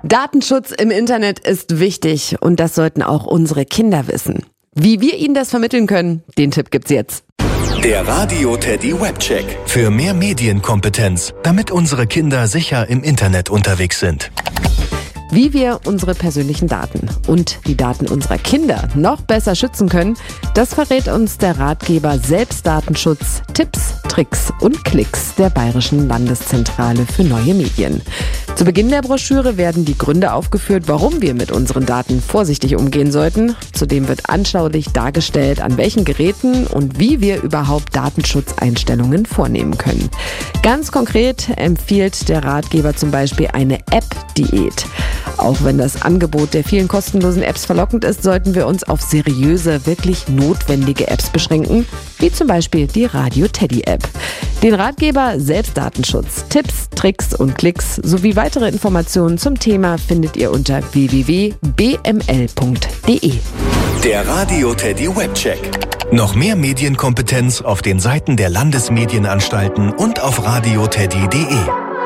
Datenschutz im Internet ist wichtig und das sollten auch unsere Kinder wissen. Wie wir ihnen das vermitteln können, den Tipp gibt's jetzt. Der Radio Teddy Webcheck. Für mehr Medienkompetenz, damit unsere Kinder sicher im Internet unterwegs sind. Wie wir unsere persönlichen Daten und die Daten unserer Kinder noch besser schützen können, das verrät uns der Ratgeber Selbstdatenschutz, Tipps, Tricks und Klicks der Bayerischen Landeszentrale für neue Medien. Zu Beginn der Broschüre werden die Gründe aufgeführt, warum wir mit unseren Daten vorsichtig umgehen sollten. Zudem wird anschaulich dargestellt, an welchen Geräten und wie wir überhaupt Datenschutzeinstellungen vornehmen können. Ganz konkret empfiehlt der Ratgeber zum Beispiel eine App-Diät. Auch wenn das Angebot der vielen kostenlosen Apps verlockend ist, sollten wir uns auf seriöse, wirklich notwendige Apps beschränken, wie zum Beispiel die Radio Teddy App. Den Ratgeber Selbstdatenschutz, Tipps, Tricks und Klicks sowie weitere Informationen zum Thema findet ihr unter www.bml.de. Der Radio Teddy Webcheck. Noch mehr Medienkompetenz auf den Seiten der Landesmedienanstalten und auf radioteddy.de.